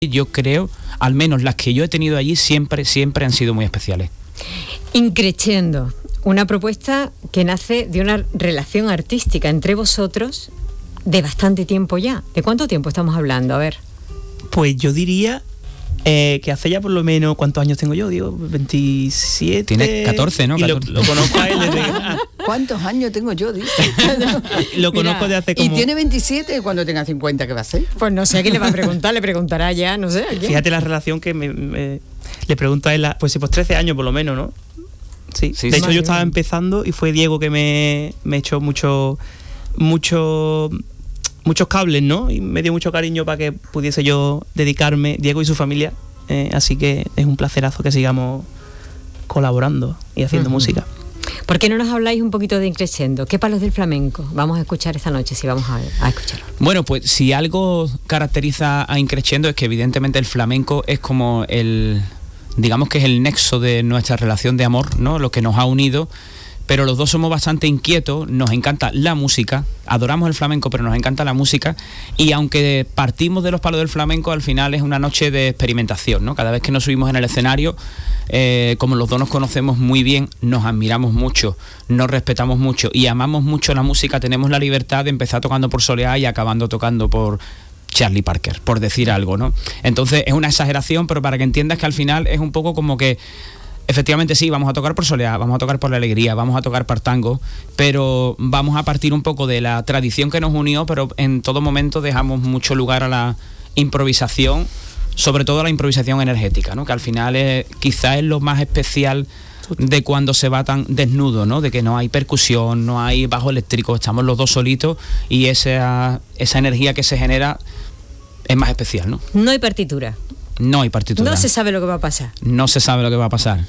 yo creo, al menos las que yo he tenido allí, siempre han sido muy especiales. Increciendo, una propuesta que nace de una relación artística entre vosotros de bastante tiempo ya. ¿De cuánto tiempo estamos hablando? A ver. Pues yo diría que hace ya por lo menos, ¿cuántos años tengo yo? Digo, 27. Tiene 14, ¿no? Y 14. lo conozco a él desde... ¿Cuántos años tengo yo? Dice. Lo conozco de hace como... Y tiene 27, cuando tenga 50, ¿qué va a ser? Pues no sé a quién le va a preguntar, le preguntará ya, no sé. Fíjate la relación que le pregunto a él, pues 13 años por lo menos, ¿no? Sí. Sí, de sí. hecho, yo estaba empezando y fue Diego que me echó muchos cables, ¿no? Y me dio mucho cariño para que pudiese yo dedicarme, Diego y su familia. Así que es un placerazo que sigamos colaborando y haciendo música. ¿Por qué no nos habláis un poquito de Increciendo? ¿Qué palos del flamenco vamos a escuchar esta noche, si vamos a escucharlo? Bueno, pues si algo caracteriza a Increciendo es que evidentemente el flamenco es como digamos que es el nexo de nuestra relación de amor, ¿no? Lo que nos ha unido. Pero los dos somos bastante inquietos, nos encanta la música, adoramos el flamenco, pero nos encanta la música, y aunque partimos de los palos del flamenco, al final es una noche de experimentación, ¿no? Cada vez que nos subimos en el escenario, como los dos nos conocemos muy bien, nos admiramos mucho, nos respetamos mucho y amamos mucho la música, tenemos la libertad de empezar tocando por Soleá y acabando tocando por Charlie Parker, por decir algo, ¿no? Entonces es una exageración, pero para que entiendas que al final es un poco como que efectivamente sí, vamos a tocar por Soleá, vamos a tocar por La Alegría, vamos a tocar por tango, pero vamos a partir un poco de la tradición que nos unió, pero en todo momento dejamos mucho lugar a la improvisación, sobre todo a la improvisación energética, ¿no? Que al final quizá es lo más especial de cuando se va tan desnudo, ¿no? De que no hay percusión, no hay bajo eléctrico, estamos los dos solitos y esa energía que se genera es más especial, ¿no? No hay partitura. No hay partitura. No se sabe lo que va a pasar. No se sabe lo que va a pasar.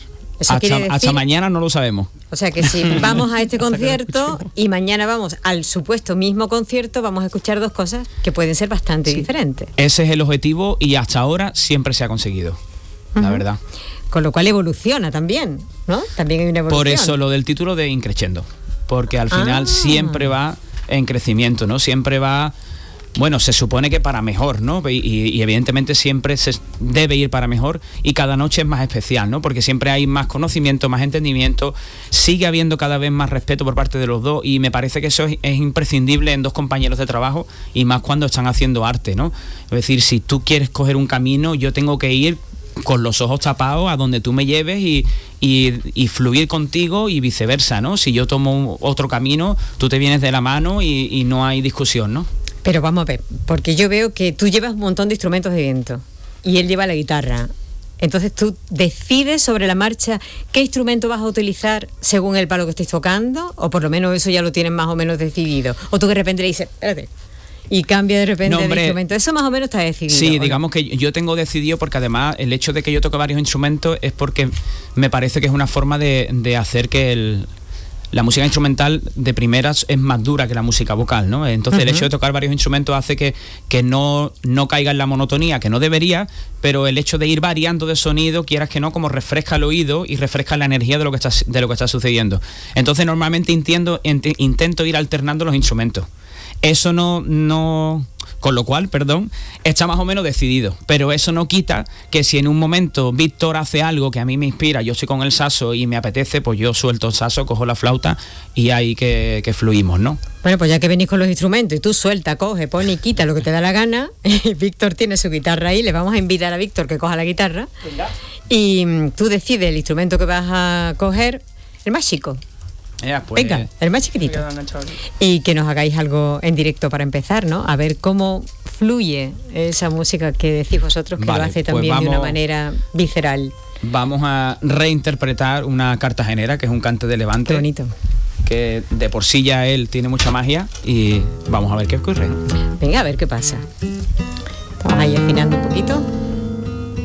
Hasta mañana no lo sabemos. O sea que si vamos a este concierto y mañana vamos al supuesto mismo concierto, vamos a escuchar dos cosas que pueden ser bastante diferentes. Ese es el objetivo y hasta ahora siempre se ha conseguido, la verdad. Con lo cual evoluciona también, ¿no? También hay una evolución. Por eso lo del título de Increciendo, porque al final siempre va en crecimiento, ¿no? Siempre va... Bueno, se supone que para mejor, ¿no? Y evidentemente siempre se debe ir para mejor y cada noche es más especial, ¿no? Porque siempre hay más conocimiento, más entendimiento, sigue habiendo cada vez más respeto por parte de los dos y me parece que eso es imprescindible en dos compañeros de trabajo y más cuando están haciendo arte, ¿no? Es decir, si tú quieres coger un camino, yo tengo que ir con los ojos tapados a donde tú me lleves y fluir contigo y viceversa, ¿no? Si yo tomo otro camino, tú te vienes de la mano y no hay discusión, ¿no? Pero vamos a ver, porque yo veo que tú llevas un montón de instrumentos de viento y él lleva la guitarra. Entonces tú decides sobre la marcha qué instrumento vas a utilizar según el palo que estés tocando, o por lo menos eso ya lo tienes más o menos decidido. O tú de repente le dices, espérate, y cambia de repente de instrumento. Eso más o menos está decidido. Sí, digamos que yo tengo decidido, porque además el hecho de que yo toque varios instrumentos es porque me parece que es una forma de hacer que la música instrumental de primeras es más dura que la música vocal, ¿no? Entonces el hecho de tocar varios instrumentos hace que no caiga en la monotonía, que no debería, pero el hecho de ir variando de sonido, quieras que no, como refresca el oído y refresca la energía de lo que está sucediendo. Entonces normalmente intento ir alternando los instrumentos. Eso no con lo cual, está más o menos decidido, pero eso no quita que si en un momento Víctor hace algo que a mí me inspira, yo estoy con el saxo y me apetece, pues yo suelto el saxo, cojo la flauta y ahí que fluimos, ¿no? Bueno, pues ya que venís con los instrumentos y tú suelta, coge, pone y quita lo que te da la gana, Víctor tiene su guitarra ahí, le vamos a invitar a Víctor que coja la guitarra. Venga. Y tú decides el instrumento que vas a coger, el más chico. Pues, venga, el más chiquitito. Y que nos hagáis algo en directo para empezar, ¿no? A ver cómo fluye esa música que decís vosotros, que lo hace también de una manera visceral. Vamos a reinterpretar una cartagenera, que es un cante de Levante. Qué bonito. Que de por sí ya él tiene mucha magia y vamos a ver qué ocurre. Venga, a ver qué pasa. Estamos ahí afinando un poquito.